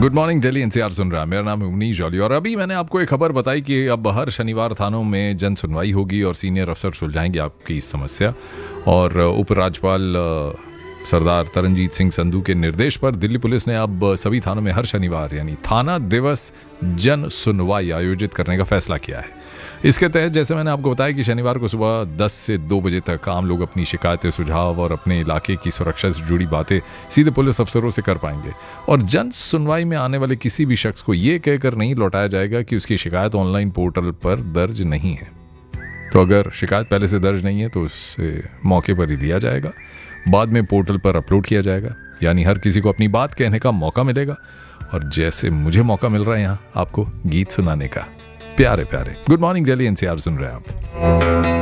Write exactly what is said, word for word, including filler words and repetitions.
Good morning Delhi NCR सुन रहा है। मेरा नाम है उनीश जॉली और अभी मैंने आपको एक खबर बताई कि अब हर शनिवार थानों में जन सुनवाई होगी और सीनियर अफसर सुलझाएंगे आपकी इस समस्या। और उपराज्यपाल सरदार तरनजीत सिंह संधू के निर्देश पर दिल्ली पुलिस ने अब सभी थानों में हर शनिवार यानी थाना दिवस जन सुनवाई आयोजित करने का फैसला किया है। इसके तहत जैसे मैंने आपको बताया कि शनिवार को सुबह दस से दो बजे तक आम लोग अपनी शिकायतें, सुझाव और अपने इलाके की सुरक्षा से जुड़ी बातें सीधे पुलिस अफसरों से कर पाएंगे। और जन सुनवाई में आने वाले किसी भी शख्स को ये कहकर नहीं लौटाया जाएगा कि उसकी शिकायत ऑनलाइन पोर्टल पर दर्ज नहीं है। तो अगर शिकायत पहले से दर्ज नहीं है तो उससे मौके पर ही लिया जाएगा, बाद में पोर्टल पर अपलोड किया जाएगा। यानी हर किसी को अपनी बात कहने का मौका मिलेगा। और जैसे मुझे मौका मिल रहा है यहाँ आपको गीत सुनाने का, प्यारे प्यारे। गुड मॉर्निंग दिल्ली एनसीआर सुन रहे हैं आप।